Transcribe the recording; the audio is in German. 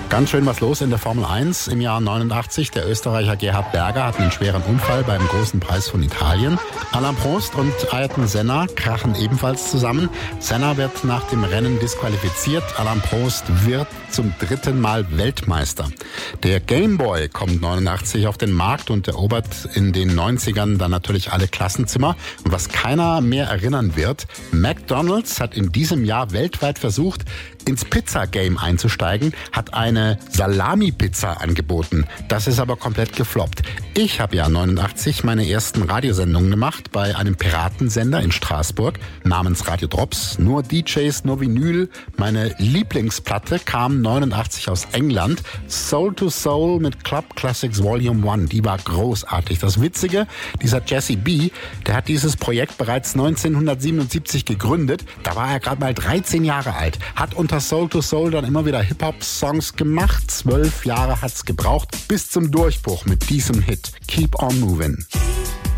Ganz schön was los in der Formel 1 im Jahr 89. Der Österreicher Gerhard Berger hat einen schweren Unfall beim Großen Preis von Italien. Alain Prost und Ayrton Senna krachen ebenfalls zusammen. Senna wird nach dem Rennen disqualifiziert. Alain Prost wird zum 3. Mal Weltmeister. Der Game Boy kommt 89 auf den Markt und erobert in den 90ern dann natürlich alle Klassenzimmer. Und was keiner mehr erinnern wird, McDonald's hat in diesem Jahr weltweit versucht, ins Pizza-Game einzusteigen, hat eine Salami-Pizza angeboten. Das ist aber komplett gefloppt. Ich habe ja 89 meine ersten Radiosendungen gemacht bei einem Piratensender in Straßburg namens Radio Drops. Nur DJs, nur Vinyl. Meine Lieblingsplatte kam 89 aus England. Soul to Soul mit Club Classics Volume 1. Die war großartig. Das Witzige, dieser Jesse B., der hat dieses Projekt bereits 1977 gegründet. Da war er gerade mal 13 Jahre alt. Hat unter Soul to Soul dann immer wieder Hip-Hop-Songs gemacht. 12 Jahre hat's gebraucht bis zum Durchbruch mit diesem Hit. Keep on Moving.